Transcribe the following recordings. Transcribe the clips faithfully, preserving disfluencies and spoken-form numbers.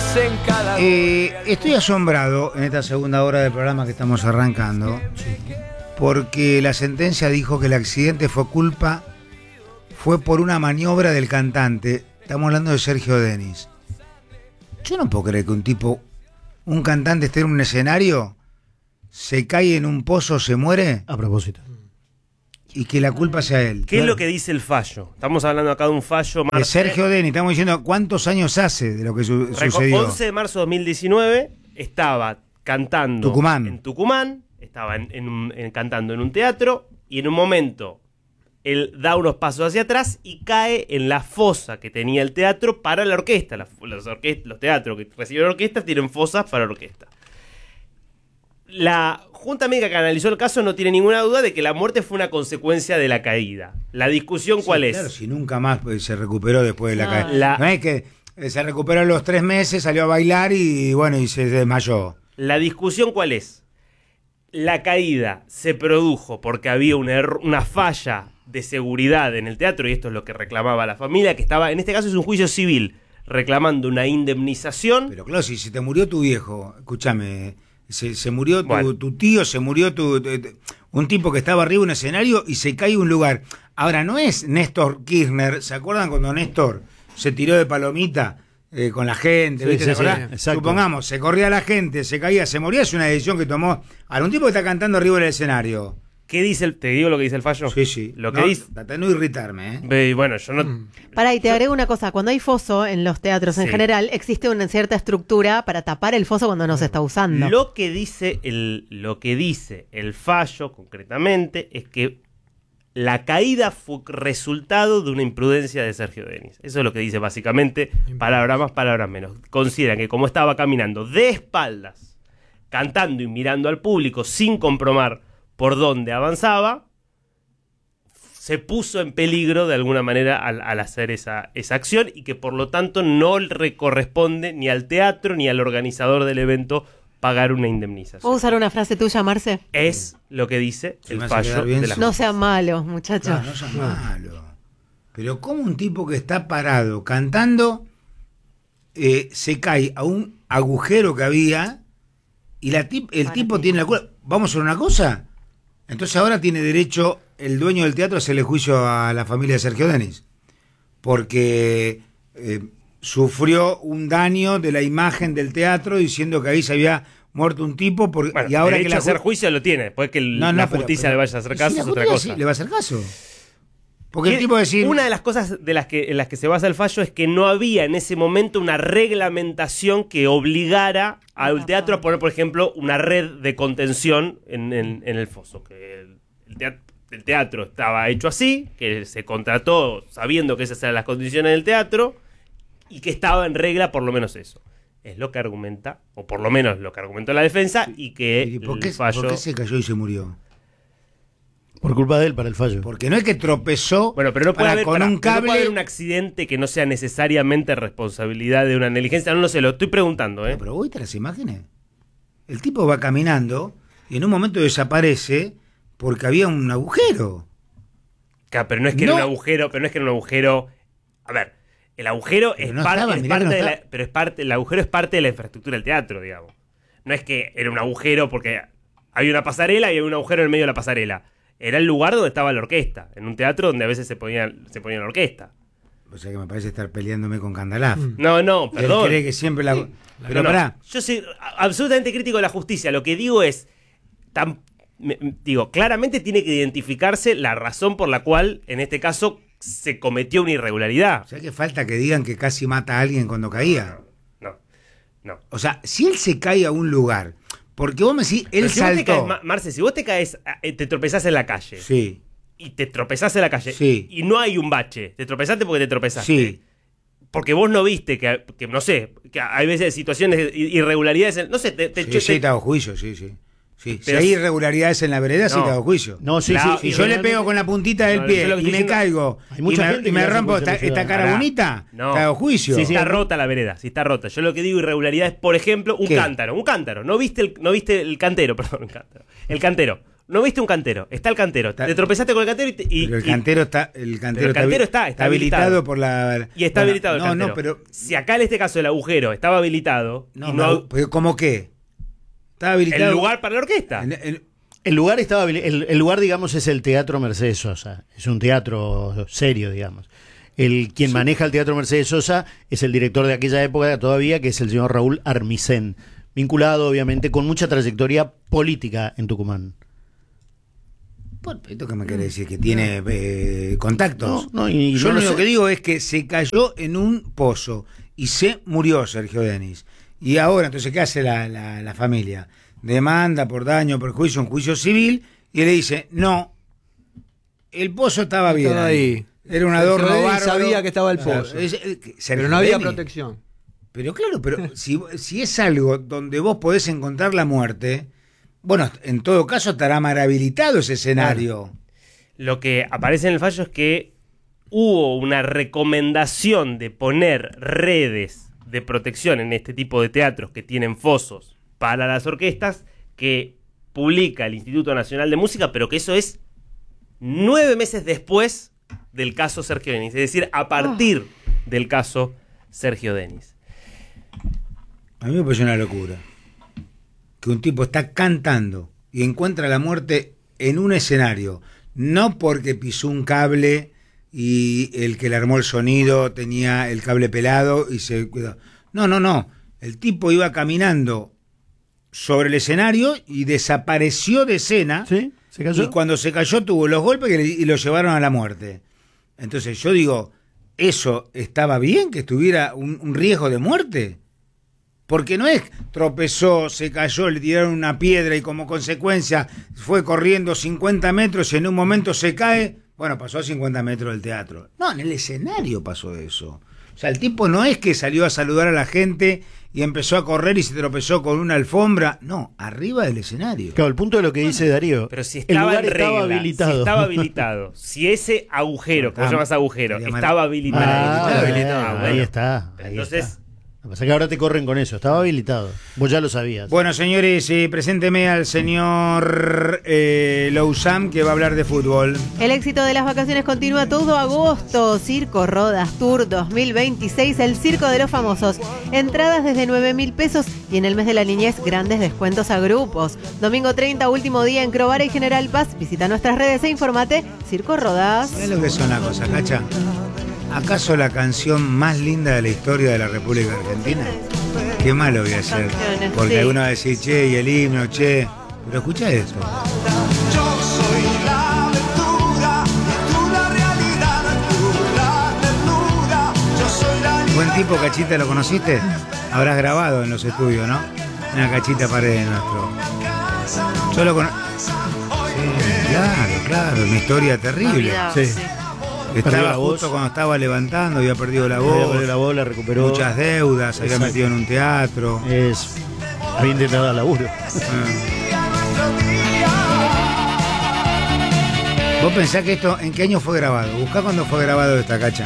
en cada Eh, estoy asombrado en esta segunda hora del programa que estamos arrancando, porque la sentencia dijo que el accidente fue culpa, fue por una maniobra del cantante. Estamos hablando de Sergio Denis. Yo no puedo creer que un tipo, un cantante esté en un escenario, se cae en un pozo, se muere. A propósito. Y que la culpa sea él. ¿Qué claro. es lo que dice el fallo? Estamos hablando acá de un fallo... De Sergio Denis, estamos diciendo cuántos años hace de lo que su sucedió. once de marzo de dos mil diecinueve estaba cantando Tucumán. en Tucumán, estaba en, en un, en, cantando en un teatro y en un momento él da unos pasos hacia atrás y cae en la fosa que tenía el teatro para la orquesta. La, los, orquest, los teatros que reciben orquestas tienen fosas para la orquesta. La Junta Médica que analizó el caso no tiene ninguna duda de que la muerte fue una consecuencia de la caída. La discusión, ¿cuál sí, es? Claro, si nunca más pues, se recuperó después de la no, caída. La... No es que se recuperó a los tres meses, salió a bailar y bueno, y se desmayó. La discusión, ¿cuál es? La caída se produjo porque había una, er- una falla de seguridad en el teatro, y esto es lo que reclamaba la familia, que estaba, en este caso es un juicio civil, reclamando una indemnización. Pero claro, si se te murió tu viejo, escúchame... Se, se murió tu, bueno. tu tío, se murió tu, tu, tu, un tipo que estaba arriba de un escenario y se cae un lugar. Ahora, no es Néstor Kirchner, ¿se acuerdan cuando Néstor se tiró de palomita eh, con la gente? Sí, ¿viste? sí, sí, Supongamos, se corría la gente, se caía, se moría, es una decisión que tomó. Ahora, un tipo que está cantando arriba del escenario. ¿Qué dice el, te digo lo que dice el fallo? Sí, sí. Lo que no, dice... Trata de no irritarme, ¿eh? Ve, bueno, yo no... Mm. Pará, y te agrego una cosa. Cuando hay foso en los teatros en sí. general, existe una cierta estructura para tapar el foso cuando no se está usando. Lo que dice el, lo que dice el fallo, concretamente, es que la caída fue resultado de una imprudencia de Sergio Denis. Eso es lo que dice básicamente, palabras más, palabras menos. Consideran que como estaba caminando de espaldas, cantando y mirando al público sin comprobar por dónde avanzaba, se puso en peligro de alguna manera al, al hacer esa, esa acción, y que por lo tanto no le corresponde ni al teatro ni al organizador del evento pagar una indemnización. ¿Puedo usar una frase tuya, Marce? Es lo que dice Se el me hace fallo quedar bien, de la sí. No sean malos, muchachos. No, no seas malo. Pero como un tipo que está parado cantando eh, se cae a un agujero que había y la tip, el Para tipo ti. tiene la culpa. ¿Vamos a hacer una cosa? Entonces ahora tiene derecho el dueño del teatro a hacerle juicio a la familia de Sergio Denis. Porque eh, sufrió un daño de la imagen del teatro diciendo que ahí se había muerto un tipo. Por, Bueno, y ahora derecho que la a hacer ju- juicio lo tiene. Después que el- No, no, la pero- justicia pero- le vaya a hacer caso sí, la es otra justicia cosa. sí, le va a hacer caso. Porque el Que tipo decir... Una de las cosas de las que, en las que se basa el fallo es que no había en ese momento una reglamentación que obligara al teatro a poner, por ejemplo, una red de contención en, en- en el foso. Que el, el teatro, el teatro estaba hecho así, que se contrató sabiendo que esas eran las condiciones del teatro y que estaba en regla por lo menos eso. Es lo que argumenta, o por lo menos lo que argumentó la defensa, y que ¿Y por qué, el fallo... por qué se cayó y se murió? Por culpa de él, para el fallo. Porque no es que tropezó Bueno, pero no puede, para- haber, con pará, un no puede cable. haber un accidente que no sea necesariamente responsabilidad de una negligencia. No lo sé, lo estoy preguntando, ¿eh? No, pero vos viste las imágenes. El tipo va caminando y en un momento desaparece porque había un agujero. Claro, pero no es que No. era un agujero, pero no es que era un agujero. A ver, el agujero Pero es, no par- estaba, es mirá que parte no de la, estaba. pero es parte, el agujero es parte de la infraestructura del teatro, digamos. No es que era un agujero porque había una pasarela y había un agujero en el medio de la pasarela. Era el lugar donde estaba la orquesta, en un teatro donde a veces se ponía, se ponía la orquesta. O sea que me parece estar peleándome con Candalaf. No, no, Él perdón. cree que siempre la... Pero No, no. pará. Yo soy a- absolutamente crítico de la justicia. Lo que digo es, tan- me- digo, claramente tiene que identificarse la razón por la cual, en este caso, se cometió una irregularidad. O sea que falta que digan que casi mata a alguien cuando caía. No, no. O sea, si él se cae a un lugar, porque vos me decís, él Pero si vos te saltó. caes, Ma- Marce, si vos te caes, eh, te tropezás en la calle, Sí, y te tropezás en la calle, Sí. y no hay un bache, te tropezaste porque te tropezaste. sí. Porque vos no viste que, que, no sé, que hay veces situaciones, irregularidades, no sé, te, te, Sí, te- sí, te hago juicio, sí, sí. Sí, si Pero hay si- irregularidades en la vereda, sí No. te hago juicio. No, sí, La- sí. Si yo le pego con la puntita del No, pie yo lo que y estoy me diciendo- caigo Hay y mucha me, gente y me que le hace rompo juicio esta, a la esta ciudad. cara Pará. bonita, No. te hago juicio. Sí, Si sí. está rota la vereda, si está rota. Yo lo que digo irregularidad es, por ejemplo, un ¿Qué? cántaro. Un cántaro. ¿No viste el, no viste el cantero? Perdón, un cántaro. El cantero. no viste un cantero, está el cantero, Está- te tropezaste con el cantero y... te- y- Pero el y- cantero está, el cantero, Pero el cantero está, está, está habilitado, habilitado. por la. y está bueno, habilitado el no, cantero. No, pero. Si acá en este caso el agujero estaba habilitado, No, y no, no, pero ¿cómo qué? Está habilitado. el lugar para la orquesta. En- en- El lugar estaba habili- el, el lugar, digamos, es el Teatro Mercedes Sosa. Es un teatro serio, digamos. El quien maneja el Teatro Mercedes Sosa es el director de aquella época todavía, que es el señor Raúl Armisen, vinculado obviamente con mucha trayectoria política en Tucumán. Bueno, ¿esto qué me quiere decir? Que tiene eh, contactos. No, no, y Yo no lo lo único sé. que digo es que se cayó en un pozo y se murió Sergio Denis. Y ahora, entonces, ¿qué hace la, la, la familia? Demanda por daño, perjuicio, un juicio civil, y le dice, no, el pozo estaba bien. Estaba ahí. Era un Sergio adorno Denis bárbaro. sabía que estaba el Claro, pozo. es- es- Sergio Pero no había Denis. protección. Pero claro, pero si, si es algo donde vos podés encontrar la muerte, bueno, en todo caso estará mal habilitado ese escenario. Lo que aparece en el fallo es que hubo una recomendación de poner redes de protección en este tipo de teatros que tienen fosos para las orquestas, que publica el Instituto Nacional de Música, pero que eso es nueve meses después del caso Sergio Denis, es decir, a partir del caso Sergio Denis. A mí me parece una locura que un tipo está cantando y encuentra la muerte en un escenario, no porque pisó un cable y el que le armó el sonido tenía el cable pelado y se cuidó. No, no, no. El tipo iba caminando sobre el escenario y desapareció de escena. ¿Sí? ¿Se cayó? Y cuando se cayó tuvo los golpes que le- y lo llevaron a la muerte. Entonces yo digo, ¿eso estaba bien que estuviera un, un riesgo de muerte? Porque no es tropezó, se cayó, le tiraron una piedra y como consecuencia fue corriendo cincuenta metros y en un momento se cae. Bueno, pasó a cincuenta metros del teatro. No, en el escenario pasó eso. O sea, el tipo no es que salió a saludar a la gente y empezó a correr y se tropezó con una alfombra. No, arriba del escenario. Claro, el punto de lo que dice Darío. Pero si el estaba lugar en regla, estaba habilitado. si estaba habilitado, si ese agujero, que vos Ah, llamas agujero, se llama- estaba habilitado. Ah, Estaba bien, habilitado, Ah, ahí bueno. está. ahí Entonces, está. Lo que pasa es que ahora te corren con eso. Estaba habilitado. Vos ya lo sabías. Bueno, señores, eh, presénteme al señor eh, Lousam, que va a hablar de fútbol. El éxito de las vacaciones continúa todo agosto. Circo Rodas Tour dos mil veintiséis, el circo de los famosos. Entradas desde nueve mil pesos y en el mes de la niñez grandes descuentos a grupos. Domingo treinta, último día en Crovara y General Paz. Visita nuestras redes e informate. Circo Rodas. ¿Sabés lo que son las cosas, Cacha? ¿Acaso la canción más linda de la historia de la República Argentina? Qué malo voy a hacer. Canciones, Porque sí. alguno va a decir, che, y el himno, che. Pero escucha esto. Yo soy la aventura, tú la realidad, tú la ternura. Yo soy la Buen tipo, Cachita, ¿lo conociste? Habrás grabado en los estudios, ¿no? Una Cachita Paredes nuestro. Yo lo conozco. Sí, claro, claro, una historia terrible. Olvidado, Sí. sí. Estaba Perdió la justo voz. cuando estaba levantando, había perdido la Había voz, perdido la bola, recuperó. muchas deudas, se había Exacto. metido en un teatro. Es, había intentado dar laburo. ¿Vos pensás que esto, en qué año fue grabado? Buscá cuándo fue grabado esta, Cacha.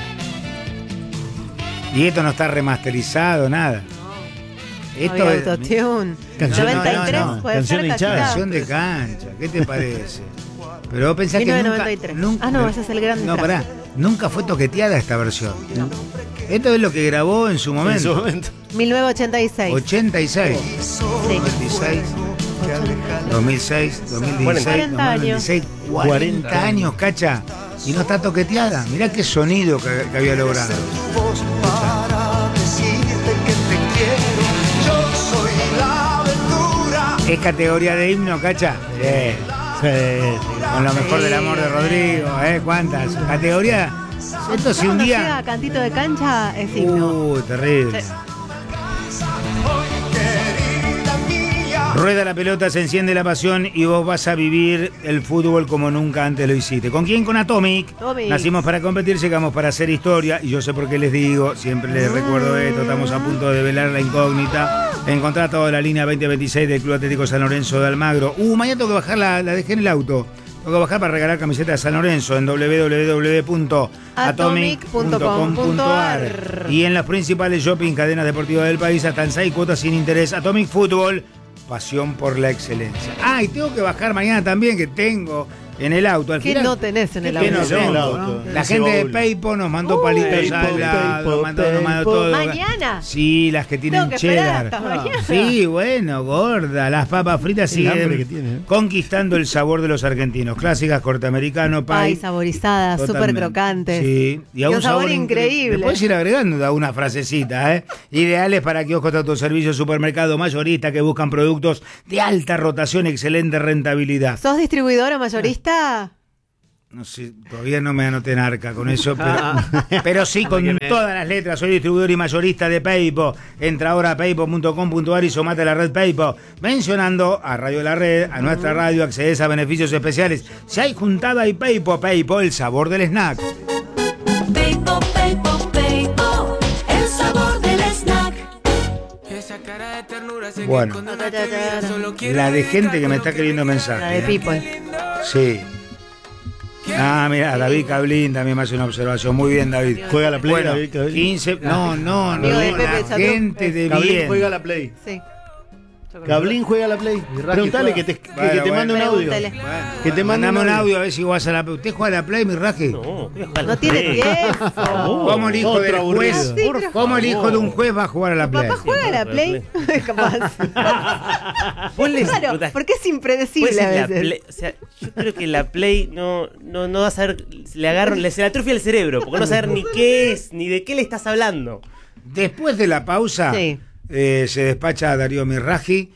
Y esto no está remasterizado, nada. Esto Había es autotune. Canción- noventa y tres no, no, puede canción ser, hinchada. Cachita. canción de cancha. ¿Qué te parece? Pero vos pensás mil que novecientos nunca, noventa y tres. nunca... Ah, no, ese es el gran No, disfraz. pará. Nunca fue toqueteada esta versión. Esto es lo que grabó en su En su momento. momento. mil novecientos ochenta y seis. ochenta y seis. Sí. ochenta y seis. dos mil seis, dos mil dieciséis, cuarenta dos mil veintiséis, cuarenta cuarenta años, Cacha. Y no está toqueteada. Mirá qué sonido que, que había logrado. voz para decirte que te quiero. Yo soy la aventura. ¿Es categoría de himno, Cacha? Sí. Sí, sí. Con lo mejor del amor de Rodrigo, ¿eh? ¿Cuántas? Categoría. Esto si un Cuando día. llega Cantito de Cancha es himno. Uh, terrible. Sí. Querida mía. Rueda la pelota, se enciende la pasión y vos vas a vivir el fútbol como nunca antes lo hiciste. ¿Con quién? Con Atomic. Atomic. Nacimos para competir, llegamos para hacer historia. Y yo sé por qué les digo, siempre les recuerdo esto. Estamos a punto de velar la incógnita. Encontrar toda la línea veinte veintiséis del Club Atlético San Lorenzo de Almagro. Uh, mañana tengo que bajar, la, la dejé en el auto. Tengo que bajar para regalar camiseta de San Lorenzo en doble u doble u doble u punto atomic punto com punto a r. Y en las principales shopping cadenas deportivas del país hasta en seis cuotas sin interés. Atomic Fútbol, pasión por la excelencia. Ah, y tengo que bajar mañana también, que tengo en el auto. Al ¿Qué final, no tenés en el ¿qué auto? no tengo, en el no? auto? La Ese gente de baúl. Paypo nos mandó Uy. palitos Paypo, al lado, Paypo, mandó, nos mandó Paypo. todo. ¿Mañana? Sí, las que tienen Tengo que esperar cheddar. hasta mañana. Sí, bueno, gorda. Las papas fritas El hambre siguen que tiene, ¿eh? conquistando el sabor de los argentinos. Clásicas, corteamericano, Pay pay. saborizadas, súper Totalmente. crocantes. Sí, y a Y un un sabor sabor increíble. Le puedes ir agregando a una frasecita, ¿eh? Ideales para kioscos de autoservicio, supermercado mayorista que buscan productos de alta rotación y excelente rentabilidad. ¿Sos distribuidor o mayorista? No sé, todavía no me anoté en arca con eso, pero, pero sí con todas las letras. Soy distribuidor y mayorista de Paypo. Entra ahora a paypo punto com punto ar y sumate a la red Paypo. Mencionando a Radio La Red, a nuestra radio, accedes a beneficios especiales. Si hay juntada y Paypo, Paypo, el sabor del snack. Paypo, Paypo, Paypo, el sabor del snack. Bueno, la de gente que me está queriendo mensaje. La de ¿eh? People. Sí. Ah, mira, David Cablín también me hace una observación. Muy bien, David. Juega la Play, Bueno, David Cablín. quince. No, no, no. Amigo de Pepe La Chatrú. gente de Cablín bien. juega la Play. Sí. Yo creo que- Cablín juega a la Play. Preguntale que te, que, Bueno, que te mande un bueno. audio. Pregúntale. Bueno, Que te mande mandame un un audio. audio a ver si vas a la Play. ¿Usted juega a la Play, mi raje? No, voy a jugar No la tiene Play. tiempo. ¿Cómo el hijo Otro del aburrido. juez? Sí, pero- ¿Cómo el hijo de un juez va a jugar a la Play? Papá juega a la Play. Capaz. Vos les Claro, preguntás, porque es impredecible Pues a es la veces. Play- o sea, yo creo que la Play no, no, no va a saber, le agarran, le se le atrofia el cerebro, porque no saber ni qué es, ni de qué le estás hablando. Después de la pausa, Sí. eh, se despacha a Darío Mirraji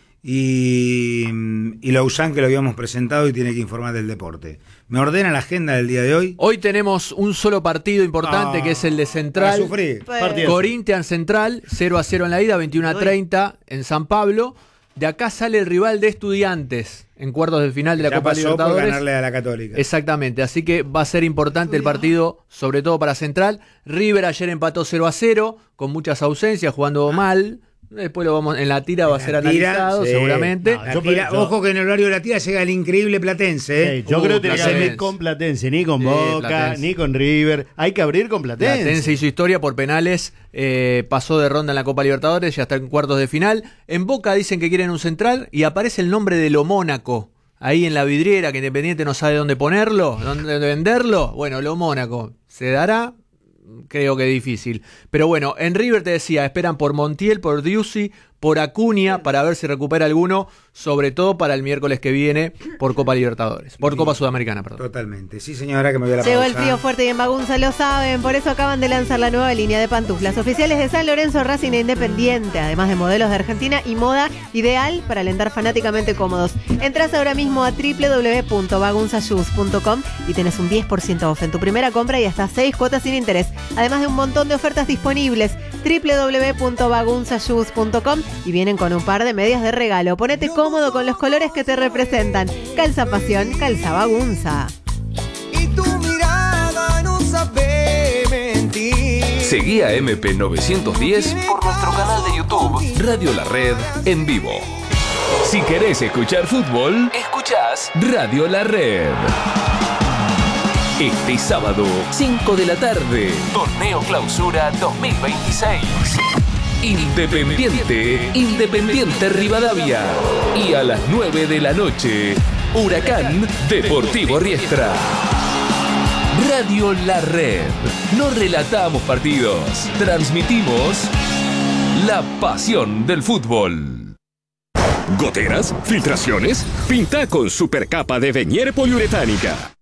y, y Lausanne, que lo habíamos presentado y tiene que informar del deporte. ¿Me ordena la agenda del día de hoy? Hoy tenemos un solo partido importante Ah, que es el de Para Central. sufrir. Pues- Partidazo. Corinthians Central, cero a cero en la ida, veintiuno a treinta en San Pablo. De acá sale el rival de Estudiantes en cuartos de final de la Ya Copa pasó por Libertadores. ganarle a la Católica. Exactamente, así que va a ser importante el partido, sobre todo para Central. River ayer empató cero a cero, con muchas ausencias, jugando mal. Después lo vamos en la tira, va a En ser la tira, analizado, sí. seguramente. No, La Yo tira- creo- ojo que en el horario de la tira llega el increíble Platense. ¿eh? Eh, yo Uh, creo que tiene que Platense. abrir con Platense, ni con Sí, Boca, Platense. ni con River. Hay que abrir con Platense. Platense hizo historia por penales, eh, pasó de ronda en la Copa Libertadores, ya está en cuartos de final. En Boca dicen que quieren un central y aparece el nombre de Lo Mónaco. Ahí en la vidriera, que Independiente no sabe dónde ponerlo, dónde venderlo. Bueno, Lo Mónaco. ¿Se dará? Creo que difícil. Pero bueno, en River te decía, esperan por Montiel, por Diusi, por Acuña, para ver si recupera alguno, sobre todo para el miércoles que viene por Copa Libertadores, por Copa Sudamericana, perdón. Totalmente. Sí, señora, que me voy a la Llegó pausa. el frío fuerte y en Bagunza lo saben, por eso acaban de lanzar la nueva línea de pantuflas oficiales de San Lorenzo, Racing e Independiente, además de modelos de Argentina y moda ideal para alentar fanáticamente cómodos. Entras ahora mismo a doble u doble u doble u punto bagunza shoes punto com y tenés un diez por ciento off en tu primera compra y hasta seis cuotas sin interés, además de un montón de ofertas disponibles. doble u doble u doble u punto bagunza shoes punto com y vienen con un par de medias de regalo. Ponete cómodo con los colores que te representan. Calza pasión, calza bagunza. Y tu mirada no sabe mentir. Seguí a M P novecientos diez por nuestro canal de YouTube Radio La Red en vivo. Si querés escuchar fútbol, escuchás Radio La Red. Este sábado, cinco de la tarde, Torneo Clausura dos mil veintiséis. Independiente, Independiente Rivadavia. Y a las nueve de la noche, Huracán Deportivo Riestra. Radio La Red. No relatamos partidos, transmitimos la pasión del fútbol. ¿Goteras? ¿Filtraciones? Pinta con supercapa de Venier poliuretánica.